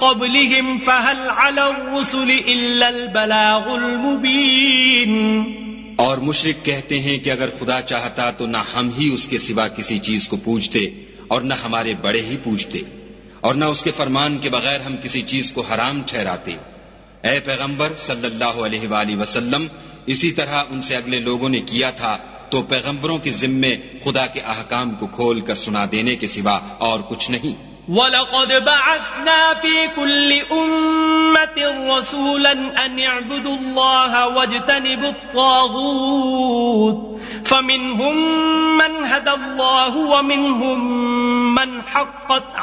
क़ब्लिहिम फ़हल अला अर्रुसुलि इल्ला अल-बलागुल मुबीन। और मुशरिक कहते हैं कि अगर खुदा चाहता तो न हम ही उसके सिवा किसी चीज को पूजते और न हमारे बड़े ही पूजते और न उसके फरमान के बगैर हम किसी चीज को हराम ठहराते। ऐ पैगंबर सल्लल्लाहु अलैहि वसल्लम, इसी तरह उनसे अगले लोगों ने किया था, तो पैगंबरों के जिम्मे खुदा के अहकाम को खोल कर सुना देने के सिवा और कुछ नहीं। वलक़द बअथना फ़ी कुल्लि उम्मतिन रसूलन अन इअ्बुदुल्लाह वज्तनिबुत-ताग़ूत फ़मिनहुम मन हदल्लाहु व मिनहुम मन हक़्क़त